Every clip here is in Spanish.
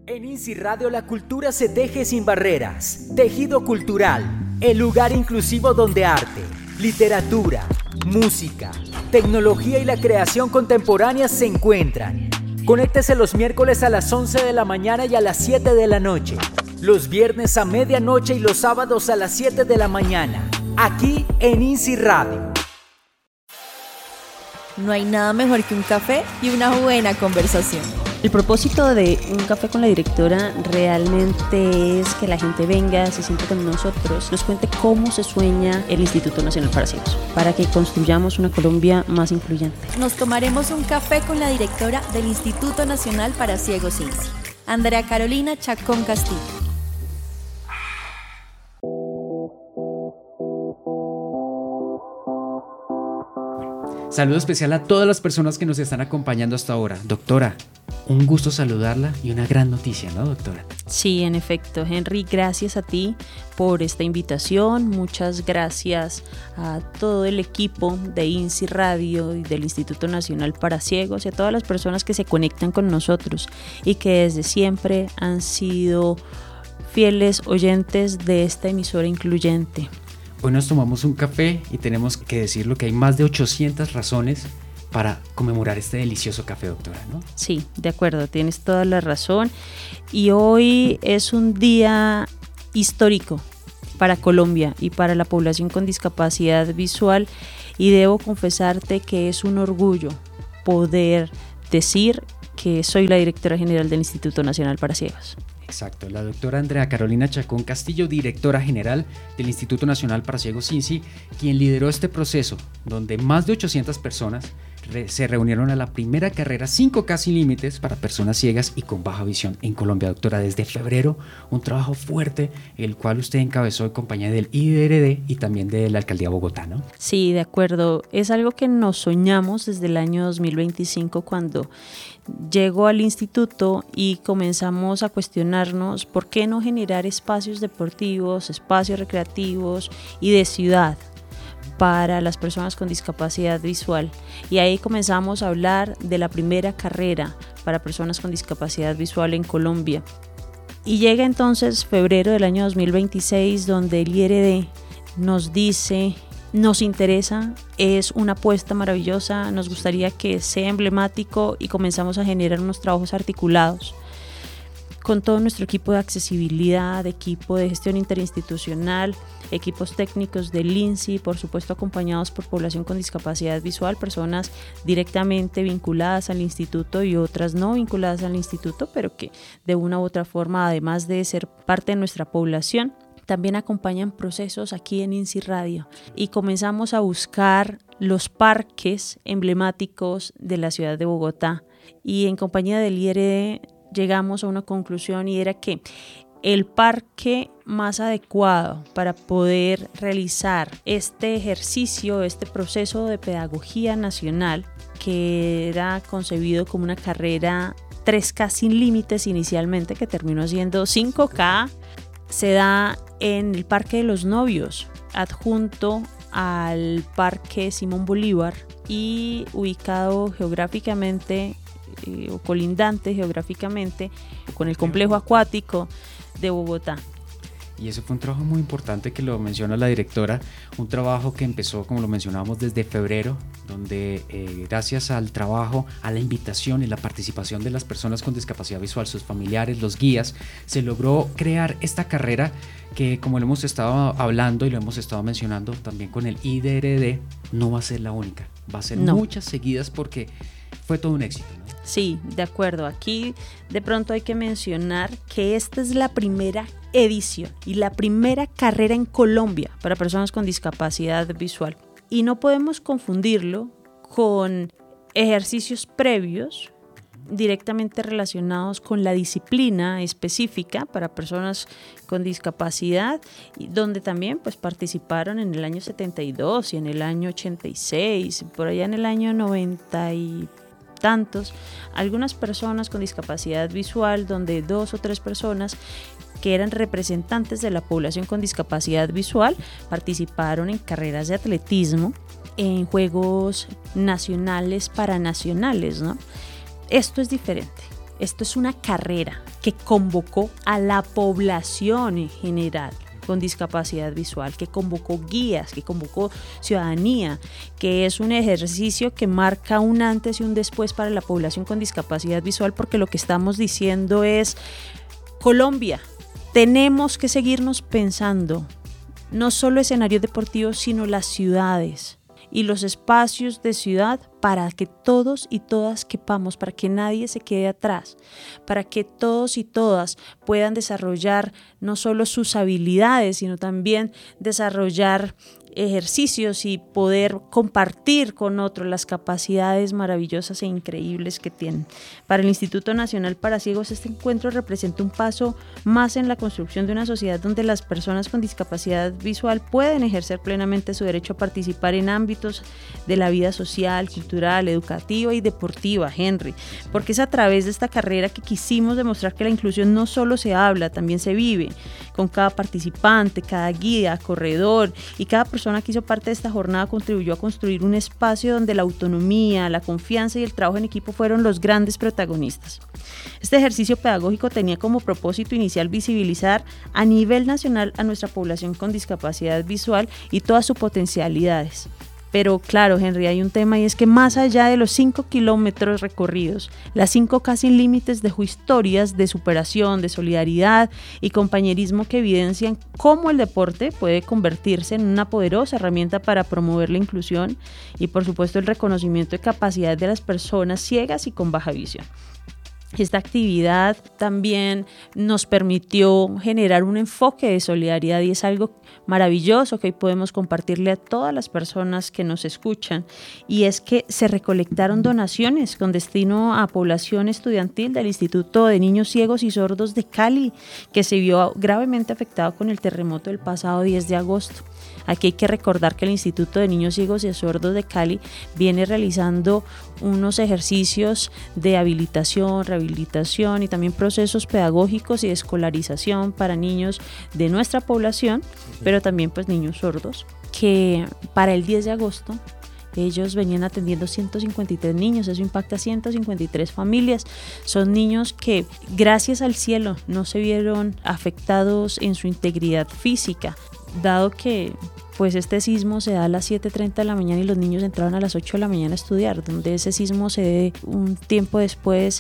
En INSI Radio la cultura se teje sin barreras. Tejido Cultural, el lugar inclusivo donde arte, literatura, música, tecnología y la creación contemporánea se encuentran. Conéctese los miércoles a las 11 de la mañana y a las 7 de la noche. Los viernes a medianoche y los sábados a las 7 de la mañana. Aquí en INSI Radio. No hay nada mejor que un café y una buena conversación. El propósito de Un Café con la Directora realmente es que la gente venga, se siente con nosotros, nos cuente cómo se sueña el Instituto Nacional para Ciegos, para que construyamos una Colombia más incluyente. Nos tomaremos un café con la directora del Instituto Nacional para Ciegos INSI, Andrea Carolina Chacón Castillo. Saludo especial a todas las personas que nos están acompañando hasta ahora. Doctora, un gusto saludarla y una gran noticia, ¿no, doctora? Sí, en efecto, Henry, gracias a ti por esta invitación. Muchas gracias a todo el equipo de INSI Radio y del Instituto Nacional para Ciegos y a todas las personas que se conectan con nosotros y que desde siempre han sido fieles oyentes de esta emisora incluyente. Hoy nos tomamos un café y tenemos que decirlo que hay más de 800 razones para conmemorar este delicioso café, doctora, ¿no? Sí, de acuerdo, tienes toda la razón. Y hoy es un día histórico para Colombia y para la población con discapacidad visual, y debo confesarte que es un orgullo poder decir que soy la directora general del Instituto Nacional para Ciegos. Exacto, la doctora Andrea Carolina Chacón Castillo, directora general del Instituto Nacional para Ciegos INSI, quien lideró este proceso donde más de 800 personas se reunieron a la primera carrera 5K sin límites para personas ciegas y con baja visión en Colombia. Doctora, desde febrero, un trabajo fuerte, el cual usted encabezó en compañía del IDRD y también de la Alcaldía de Bogotá, ¿no? Sí, de acuerdo. Es algo que nos soñamos desde el año 2025 cuando llegó al instituto y comenzamos a cuestionarnos por qué no generar espacios deportivos, espacios recreativos y de ciudad para las personas con discapacidad visual. Y ahí comenzamos a hablar de la primera carrera para personas con discapacidad visual en Colombia. Y llega entonces febrero del año 2026, donde el IRD nos dice: nos interesa, es una apuesta maravillosa, nos gustaría que sea emblemático, y comenzamos a generar unos trabajos articulados con todo nuestro equipo de accesibilidad, equipo de gestión interinstitucional, equipos técnicos del INSI, por supuesto acompañados por población con discapacidad visual, personas directamente vinculadas al instituto y otras no vinculadas al instituto, pero que de una u otra forma, además de ser parte de nuestra población, también acompañan procesos aquí en INSI Radio, y comenzamos a buscar los parques emblemáticos de la ciudad de Bogotá, y en compañía del IRD llegamos a una conclusión, y era que el parque más adecuado para poder realizar este ejercicio, este proceso de pedagogía nacional, que era concebido como una carrera 3K sin límites inicialmente, que terminó siendo 5K, se da en el Parque de los Novios, adjunto al Parque Simón Bolívar y ubicado geográficamente o colindante geográficamente con el complejo acuático de Bogotá. Y eso fue un trabajo muy importante que lo menciona la directora, un trabajo que empezó, como lo mencionábamos, desde febrero, donde gracias al trabajo, a la invitación y la participación de las personas con discapacidad visual, sus familiares, los guías, se logró crear esta carrera que, como lo hemos estado hablando y lo hemos estado mencionando también con el IDRD, no va a ser la única, va a ser muchas seguidas, porque fue todo un éxito, ¿no? Sí, de acuerdo. Aquí de pronto hay que mencionar que esta es la primera edición y la primera carrera en Colombia para personas con discapacidad visual. Y no podemos confundirlo con ejercicios previos directamente relacionados con la disciplina específica para personas con discapacidad, donde también pues participaron en el año 72 y en el año 86, por allá en el año 90 y tantos, algunas personas con discapacidad visual, donde 2 o 3 personas que eran representantes de la población con discapacidad visual participaron en carreras de atletismo, en juegos nacionales, paranacionales, ¿no? Esto es diferente. Esto es una carrera que convocó a la población en general con discapacidad visual, que convocó guías, que convocó ciudadanía, que es un ejercicio que marca un antes y un después para la población con discapacidad visual, porque lo que estamos diciendo es: Colombia, tenemos que seguirnos pensando, no solo escenarios deportivos, sino las ciudades y los espacios de ciudad para que todos y todas quepamos, para que nadie se quede atrás, para que todos y todas puedan desarrollar no solo sus habilidades, sino también desarrollar ejercicios y poder compartir con otros las capacidades maravillosas e increíbles que tienen. Para el Instituto Nacional para Ciegos, este encuentro representa un paso más en la construcción de una sociedad donde las personas con discapacidad visual pueden ejercer plenamente su derecho a participar en ámbitos de la vida social, cultural, educativa y deportiva, Henry, porque es a través de esta carrera que quisimos demostrar que la inclusión no solo se habla, también se vive, con cada participante, cada guía, corredor y cada persona que hizo parte de esta jornada contribuyó a construir un espacio donde la autonomía, la confianza y el trabajo en equipo fueron los grandes protagonistas. Este ejercicio pedagógico tenía como propósito inicial visibilizar a nivel nacional a nuestra población con discapacidad visual y todas sus potencialidades. Pero claro, Henry, hay un tema, y es que más allá de los 5 kilómetros recorridos, las 5 casi límites dejó historias de superación, de solidaridad y compañerismo que evidencian cómo el deporte puede convertirse en una poderosa herramienta para promover la inclusión y, por supuesto, el reconocimiento de capacidades de las personas ciegas y con baja visión. Esta actividad también nos permitió generar un enfoque de solidaridad, y es algo maravilloso que hoy podemos compartirle a todas las personas que nos escuchan, y es que se recolectaron donaciones con destino a población estudiantil del Instituto de Niños Ciegos y Sordos de Cali, que se vio gravemente afectado con el terremoto del pasado 10 de agosto. Aquí hay que recordar que el Instituto de Niños Ciegos y Sordos de Cali viene realizando unos ejercicios de habilitación, rehabilitación y también procesos pedagógicos y de escolarización para niños de nuestra población, pero también pues niños sordos, que para el 10 de agosto ellos venían atendiendo 153 niños, eso impacta a 153 familias. Son niños que, gracias al cielo, no se vieron afectados en su integridad física, dado que pues este sismo se da a las 7:30 de la mañana y los niños entraron a las 8 de la mañana a estudiar, donde ese sismo se dé un tiempo después,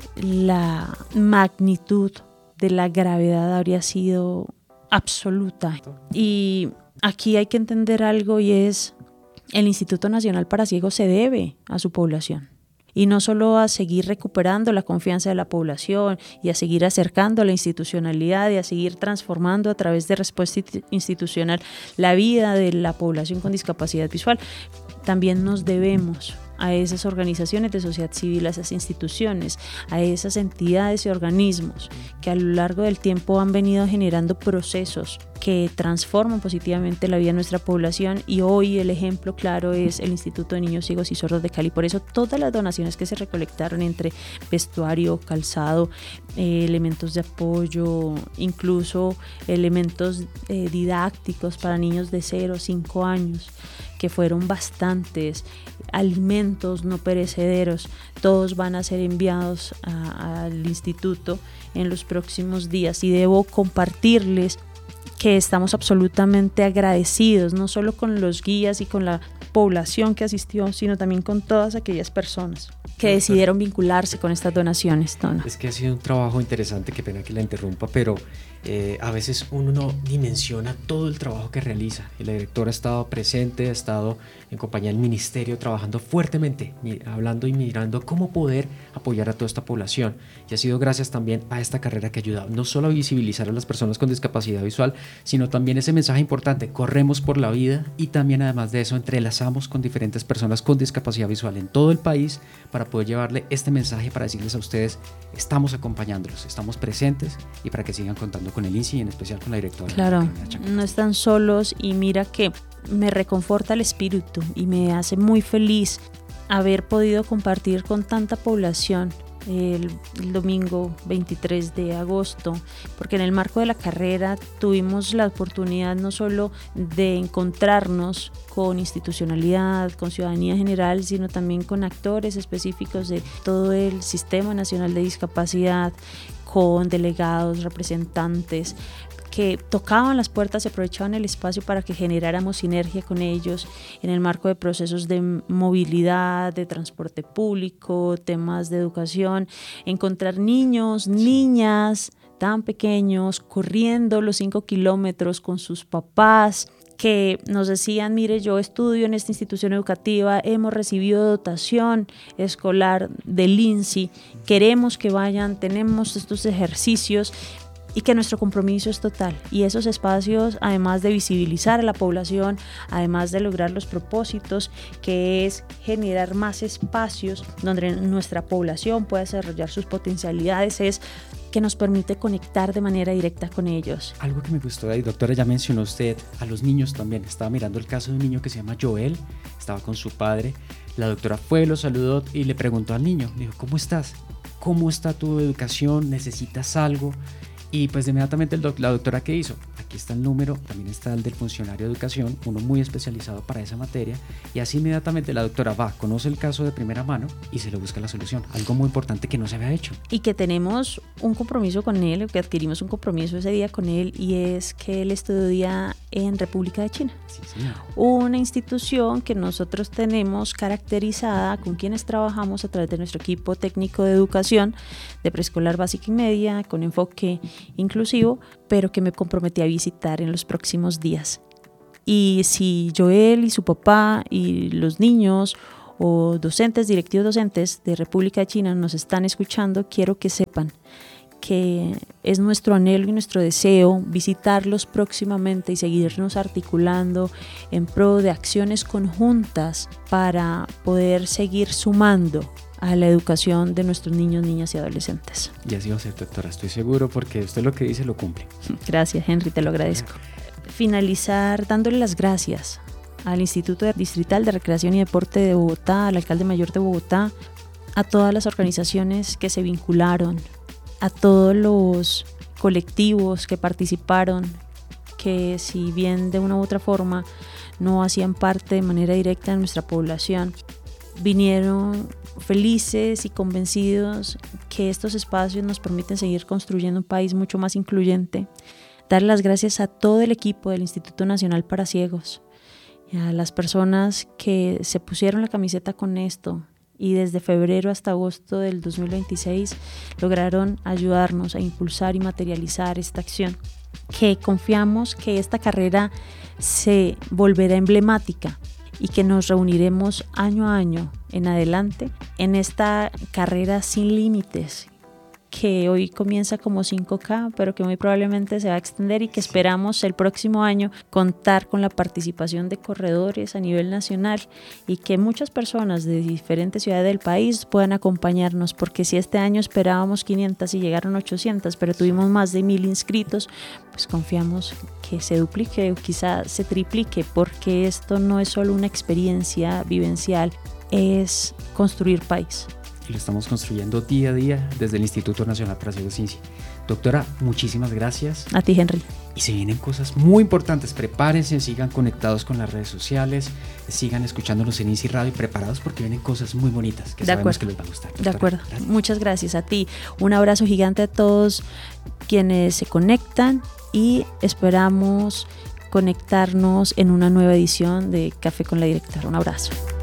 la magnitud de la gravedad habría sido absoluta. Y aquí hay que entender algo, y es: el Instituto Nacional para Ciegos se debe a su población, y no solo a seguir recuperando la confianza de la población y a seguir acercando la institucionalidad y a seguir transformando a través de respuesta institucional la vida de la población con discapacidad visual, también nos debemos a esas organizaciones de sociedad civil, a esas instituciones, a esas entidades y organismos que a lo largo del tiempo han venido generando procesos que transforman positivamente la vida de nuestra población, y hoy el ejemplo claro es el Instituto de Niños Ciegos y Sordos de Cali. Por eso todas las donaciones que se recolectaron entre vestuario, calzado, elementos de apoyo, incluso elementos didácticos para niños de 0 a 5 años, que fueron bastantes, alimentos no perecederos, todos van a ser enviados al instituto en los próximos días, y debo compartirles que estamos absolutamente agradecidos, no solo con los guías y con la población que asistió, sino también con todas aquellas personas que decidieron vincularse con estas donaciones. Es que ha sido un trabajo interesante, qué pena que la interrumpa, pero a veces uno no dimensiona todo el trabajo que realiza. Y la directora ha estado presente, ha estado en compañía del ministerio trabajando fuertemente, hablando y mirando cómo poder apoyar a toda esta población. Y ha sido gracias también a esta carrera que ayuda no solo a visibilizar a las personas con discapacidad visual, sino también ese mensaje importante: corremos por la vida, y también además de eso entrelazamos con diferentes personas con discapacidad visual en todo el país para poder llevarle este mensaje, para decirles a ustedes: estamos acompañándolos, estamos presentes, y para que sigan contando con el INSI y en especial con la directora. Claro, no están solos, y mira que me reconforta el espíritu y me hace muy feliz haber podido compartir con tanta población el domingo 23 de agosto, porque en el marco de la carrera tuvimos la oportunidad no solo de encontrarnos con institucionalidad, con ciudadanía general, sino también con actores específicos de todo el Sistema Nacional de Discapacidad, con delegados, representantes, que tocaban las puertas y aprovechaban el espacio para que generáramos sinergia con ellos en el marco de procesos de movilidad, de transporte público, temas de educación, encontrar niños, niñas tan pequeños corriendo los 5 kilómetros con sus papás, que nos decían, mire, yo estudio en esta institución educativa, hemos recibido dotación escolar del INSI, queremos que vayan, tenemos estos ejercicios, y que nuestro compromiso es total. Y esos espacios, además de visibilizar a la población, además de lograr los propósitos, que es generar más espacios donde nuestra población pueda desarrollar sus potencialidades, es que nos permite conectar de manera directa con ellos. Algo que me gustó ahí, doctora, ya mencionó usted a los niños también. Estaba mirando el caso de un niño que se llama Joel, estaba con su padre. La doctora fue, lo saludó y le preguntó al niño, dijo, ¿cómo estás? ¿Cómo está tu educación? ¿Necesitas algo? Y pues inmediatamente la doctora, ¿qué hizo? Aquí está el número, también está el del funcionario de educación, uno muy especializado para esa materia, y así inmediatamente la doctora va, conoce el caso de primera mano y se le busca la solución, algo muy importante que no se había hecho. Y que tenemos un compromiso con él, que adquirimos un compromiso ese día con él, y es que él estudia en República de China. Sí, señor. Una institución que nosotros tenemos caracterizada, con quienes trabajamos a través de nuestro equipo técnico de educación, de preescolar básica y media, con enfoque inclusivo, pero que me comprometí a visitar en los próximos días. Y si Joel y su papá y los niños o docentes, directivos docentes de República de China nos están escuchando, quiero que sepan que es nuestro anhelo y nuestro deseo visitarlos próximamente y seguirnos articulando en pro de acciones conjuntas para poder seguir sumando a la educación de nuestros niños, niñas y adolescentes. Y así va a ser, doctora, estoy seguro, porque usted lo que dice lo cumple. Gracias, Henry, te lo agradezco. Finalizar dándole las gracias al Instituto Distrital de Recreación y Deporte de Bogotá, al alcalde mayor de Bogotá, a todas las organizaciones que se vincularon, a todos los colectivos que participaron, que si bien de una u otra forma no hacían parte de manera directa de nuestra población, vinieron felices y convencidos que estos espacios nos permiten seguir construyendo un país mucho más incluyente. Dar las gracias a todo el equipo del Instituto Nacional para Ciegos, y a las personas que se pusieron la camiseta con esto y desde febrero hasta agosto del 2026 lograron ayudarnos a impulsar y materializar esta acción, que confiamos que esta carrera se volverá emblemática y que nos reuniremos año a año en adelante en esta carrera sin límites, que hoy comienza como 5K, pero que muy probablemente se va a extender y que esperamos el próximo año contar con la participación de corredores a nivel nacional y que muchas personas de diferentes ciudades del país puedan acompañarnos, porque si este año esperábamos 500 y llegaron 800, pero tuvimos más de 1000 inscritos, pues confiamos que se duplique o quizá se triplique, porque esto no es solo una experiencia vivencial, es construir país. Y lo estamos construyendo día a día desde el Instituto Nacional para Ciegos INSI. Doctora, muchísimas gracias. A ti, Henry. Y se vienen cosas muy importantes. Prepárense, sigan conectados con las redes sociales, sigan escuchándonos en INSI Radio y preparados porque vienen cosas muy bonitas que sabemos que les va a gustar. Doctora, de acuerdo. Gracias. Muchas gracias a ti. Un abrazo gigante a todos quienes se conectan y esperamos conectarnos en una nueva edición de Café con la Directora. Un abrazo.